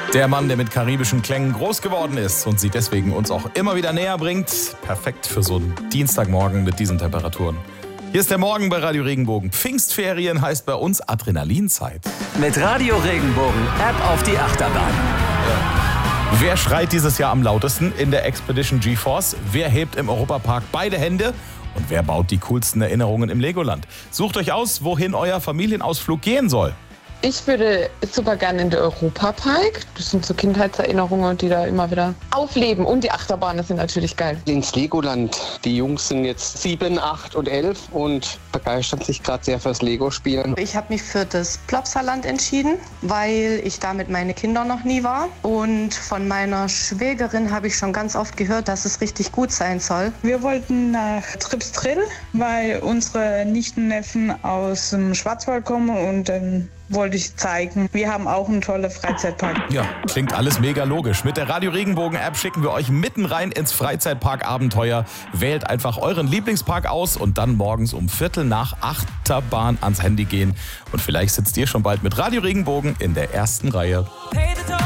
Der Mann, der mit karibischen Klängen groß geworden ist und sie deswegen uns auch immer wieder näher bringt. Perfekt für so einen Dienstagmorgen mit diesen Temperaturen. Hier ist der Morgen bei Radio Regenbogen. Pfingstferien heißt bei uns Adrenalinzeit. Mit Radio Regenbogen App auf die Achterbahn. Wer schreit dieses Jahr am lautesten in der Expedition GeForce? Wer hebt im Europapark beide Hände? Und wer baut die coolsten Erinnerungen im Legoland? Sucht euch aus, wohin euer Familienausflug gehen soll. Ich würde super gerne in den Europapark. Das sind so Kindheitserinnerungen, die da immer wieder aufleben. Und die Achterbahnen sind natürlich geil. Ins Legoland. Die Jungs sind jetzt 7, 8 und 11 und begeistern sich gerade sehr fürs Lego-Spielen. Ich habe mich für das Plopsaland entschieden, weil ich da mit meinen Kindern noch nie war. Und von meiner Schwägerin habe ich schon ganz oft gehört, dass es richtig gut sein soll. Wir wollten nach Tripstrill, weil unsere Nichten, Neffen aus dem Schwarzwald kommen und wollte ich zeigen. Wir haben auch einen tollen Freizeitpark. Ja, klingt alles mega logisch. Mit der Radio Regenbogen App schicken wir euch mitten rein ins Freizeitpark-Abenteuer. Wählt einfach euren Lieblingspark aus und dann morgens um 7:45 Achterbahn ans Handy gehen. Und vielleicht sitzt ihr schon bald mit Radio Regenbogen in der ersten Reihe.